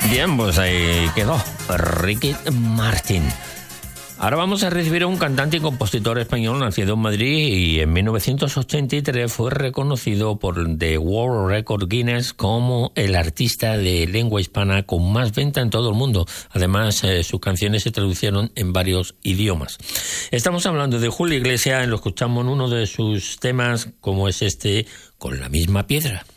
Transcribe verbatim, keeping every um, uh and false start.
Bien, pues ahí quedó Ricky Martin. Ahora vamos a recibir a un cantante y compositor español nacido en Madrid y en mil novecientos ochenta y tres fue reconocido por The World Record Guinness como el artista de lengua hispana con más venta en todo el mundo. Además, eh, sus canciones se traducieron en varios idiomas. Estamos hablando de Julio Iglesias, lo escuchamos en uno de sus temas, como es este, Con la misma piedra.